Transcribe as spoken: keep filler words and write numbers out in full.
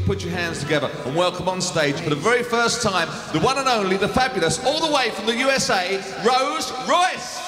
put your hands together and welcome on stage for the very first time, the one and only, the fabulous, all the way from the U S A, Rose Royce.